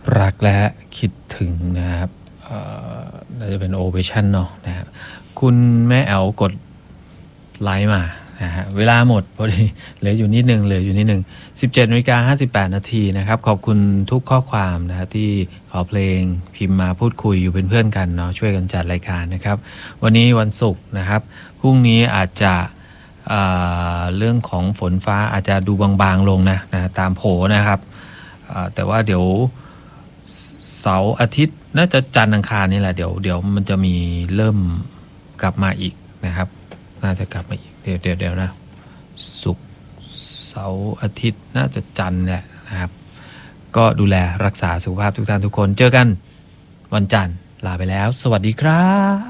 รักและคิดถึงนะครับน่าจะเป็นโอเวชั่นเนาะนะครับคุณแม่แอลกดไลค์มานะฮะเวลาหมดพอดีเหลืออยู่นิดนึง17:58 นาทีนะครับขอบคุณทุกข้อความนะฮะที่ขอเพลงพิมพ์มาพูดคุยอยู่เป็นเพื่อนกันเนาะช่วยกันจัดรายการนะครับวันนี้วันศุกร์นะครับพรุ่งนี้อาจจะเรื่องของฝนฟ้าอาจจะดูบางๆลงนะตามโผนะครับแต่ว่าเดี๋ยวเสาร์อาทิตย์น่าจะจันทร์อังคารนี่แหละเดี๋ยวมันจะมีเริ่มกลับมาอีกนะครับน่าจะกลับมาอีกเดี๋ยวนะศุกร์เสาร์อาทิตย์น่าจะจันทร์แหละนะครับก็ดูแลรักษาสุขภาพทุกท่านทุกคนเจอกันวันจันทร์ลาไปแล้วสวัสดีครับ